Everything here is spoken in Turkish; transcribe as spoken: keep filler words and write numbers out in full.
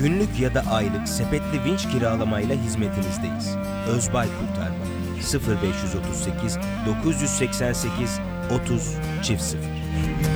Günlük ya da aylık sepetli vinç kiralamayla hizmetinizdeyiz. Özbay Kurtarma sıfır beş otuz sekiz dokuz seksen sekiz otuz sıfır sıfır